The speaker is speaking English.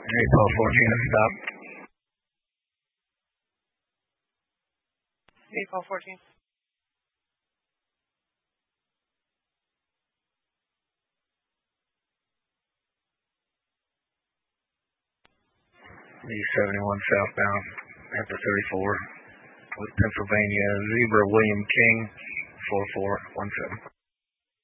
April 14 to stop. April 14. E71 southbound, after 34, with Pennsylvania, Zebra William King, 4417.